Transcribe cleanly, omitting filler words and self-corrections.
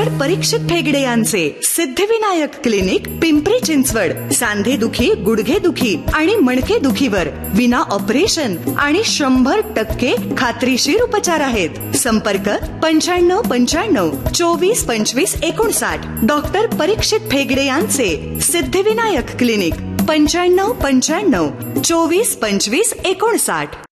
Doctor परीक्षित फेगडे यांचे Siddhivinayak clinic, Pimpri Chinchwad. सांधेदुखी, गुडघेदुखी आणि मणकेदुखीवर विना ऑपरेशन आणि 100% खात्रीशीर उपचार आहेत. संपर्क 9595 24 25 59. डॉक्टर परीक्षित फेगडे यांचे सिद्धिविनायक क्लिनिक, 9595 24 25 59.